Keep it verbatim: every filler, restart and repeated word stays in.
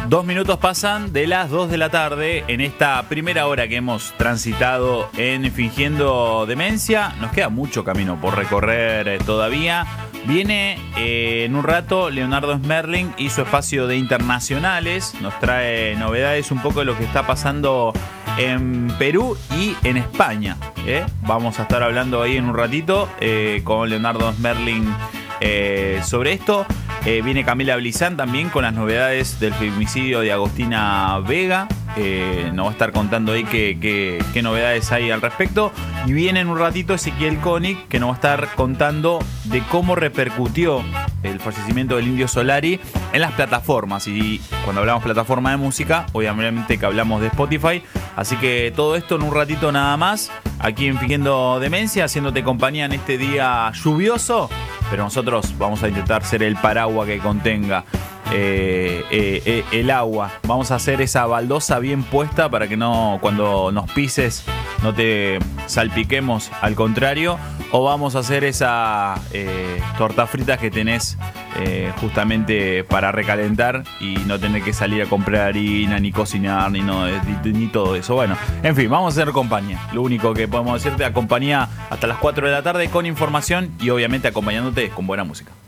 Dos minutos pasan de las dos de la tarde en esta primera hora que hemos transitado en Fingiendo Demencia. Nos queda mucho camino por recorrer eh, todavía. Viene eh, en un rato Leonardo Smerling y su espacio de internacionales. Nos trae novedades un poco de lo que está pasando en Perú y en España. ¿eh? Vamos a estar hablando ahí en un ratito eh, con Leonardo Smerling eh, sobre esto. Eh, viene Camila Blizán también con las novedades del femicidio de Agostina Vega. Eh, nos va a estar contando ahí qué, qué, qué novedades hay al respecto. Y viene en un ratito Ezequiel Koenig, que nos va a estar contando de cómo repercutió el fallecimiento del Indio Solari en las plataformas. Y cuando hablamos plataforma de música, obviamente que hablamos de Spotify. Así que todo esto en un ratito nada más, aquí en Fingiendo Demencia, haciéndote compañía en este día lluvioso. Pero nosotros vamos a intentar ser el paraguas que contenga eh, eh, eh, el agua. Vamos a hacer esa baldosa bien puesta para que no, cuando nos pises, no te salpiquemos, al contrario. O vamos a hacer esa eh, torta fritas que tenés eh, justamente para recalentar y no tener que salir a comprar harina, ni cocinar, ni, no, ni, ni todo eso. Bueno, en fin, vamos a hacer compañía. Lo único que podemos decirte, acompañía hasta las cuatro de la tarde con información y obviamente acompañándote con buena música.